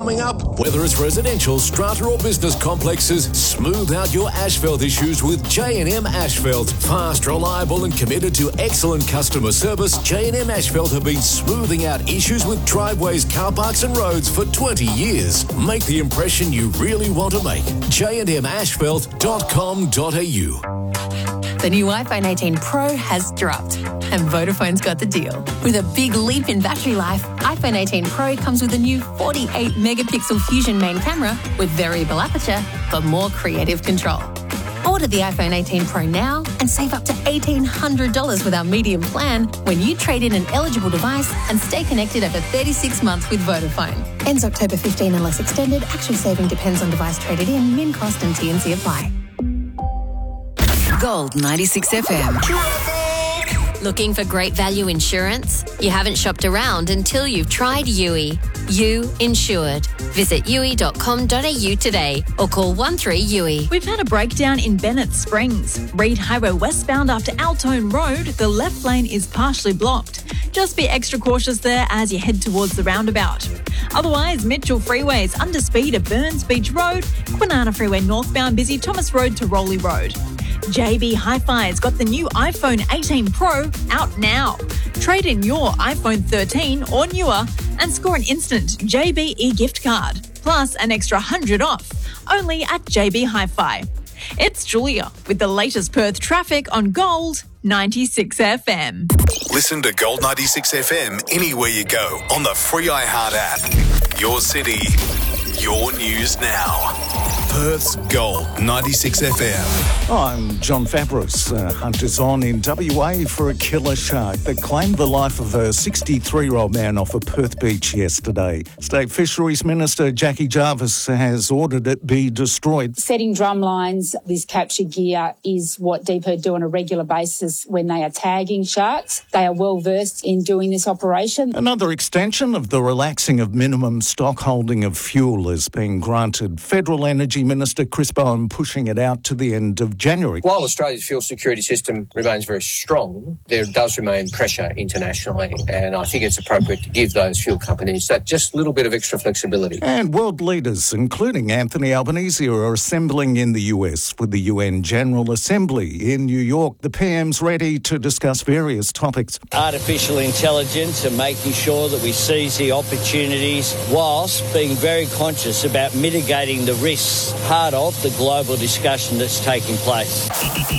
coming up. Whether it's residential, strata or business complexes, smooth out your asphalt issues with J&M Asphalt. Fast, reliable and committed to excellent customer service, J&M Asphalt have been smoothing out issues with driveways, car parks and roads for 20 years. Make the impression you really want to make. jndmasphalt.com.au. The new iPhone 18 Pro has dropped, and Vodafone's got the deal. With a big leap in battery life, iPhone 18 Pro comes with a new 48-megapixel Fusion main camera with variable aperture for more creative control. Order the iPhone 18 Pro now and save up to $1,800 with our medium plan when you trade in an eligible device and stay connected over 36 months with Vodafone. Ends October 15 unless extended. Actual saving depends on device traded in. Min cost and T&C apply. Gold 96 FM. Looking for great value insurance? You haven't shopped around until you've tried Yui. You Insured. Visit yui.com.au today or call 13-YUI. We've had a breakdown in Bennett Springs. Reed Highway westbound after Altone Road, the left lane is partially blocked. Just be extra cautious there as you head towards the roundabout. Otherwise, Mitchell Freeway is under speed at Burns Beach Road, Kwinana Freeway northbound busy Thomas Road to Rowley Road. JB Hi-Fi's got the new iPhone 18 Pro out now. Trade in your iPhone 13 or newer and score an instant JB e-gift card, plus an extra $100 off, only at JB Hi-Fi. It's Julia with the latest Perth traffic on Gold 96 FM. Listen to Gold 96 FM anywhere you go on the free iHeart app. Your city, your news now. Perth's Gold 96 FM. I'm John Fabris. Hunters on in WA for a killer shark that claimed the life of a 63-year-old man off a Perth beach yesterday. State Fisheries Minister Jackie Jarvis has ordered it be destroyed. Setting drum lines, this capture gear is what DPIRD do on a regular basis when they are tagging sharks. They are well versed in doing this operation. Another extension of the relaxing of minimum stock holding of fuel is being granted. Federal Energy Minister Chris Bowen pushing it out to the end of January. While Australia's fuel security system remains very strong, there does remain pressure internationally, and I think it's appropriate to give those fuel companies that just little bit of extra flexibility. And world leaders, including Anthony Albanese, are assembling in the US with the UN General Assembly in New York. The PM's ready to discuss various topics. Artificial intelligence and making sure that we seize the opportunities whilst being very conscious about mitigating the risks, part of the global discussion that's taking place.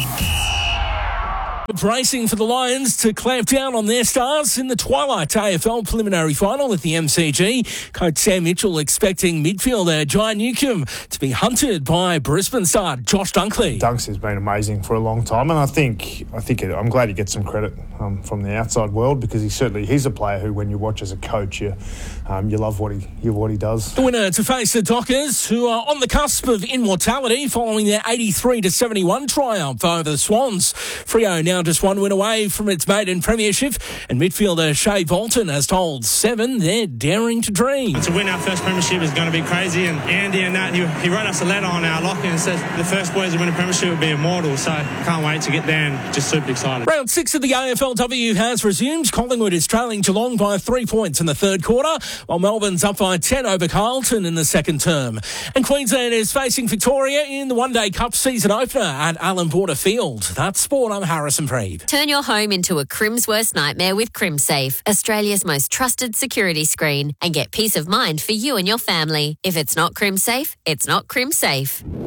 Bracing for the Lions to clamp down on their stars in the Twilight AFL preliminary final at the MCG. Coach Sam Mitchell expecting midfielder Jai Newcombe to be hunted by Brisbane star Josh Dunkley. Dunks has been amazing for a long time, and I think I'm glad he gets some credit from the outside world, because he's a player who, when you watch as a coach, you love what he does. The winner to face the Dockers, who are on the cusp of immortality following their 83-71 triumph over the Swans. Freo now just one win away from its maiden premiership, and midfielder Shea Bolton has told Seven they're daring to dream. To win our first premiership is going to be crazy, and Andy and that, he wrote us a letter on our locker and said the first boys to win a premiership will be immortal, so can't wait to get there and just super excited. Round 6 of the AFLW has resumed. Collingwood is trailing Geelong by 3 points in the third quarter, while Melbourne's up by 10 over Carlton in the second term. And Queensland is facing Victoria in the One Day Cup season opener at Allan Border Field. That's sport. I'm Harrison Preeb. Turn your home into a Crim's worst nightmare with CrimSafe, Australia's most trusted security screen, and get peace of mind for you and your family. If it's not CrimSafe, it's not CrimSafe.